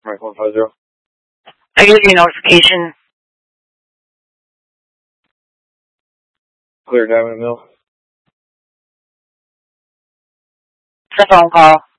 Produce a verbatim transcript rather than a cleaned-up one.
Mike one five zero. I give you a notification. Clear Diamond Mill. It's a phone call.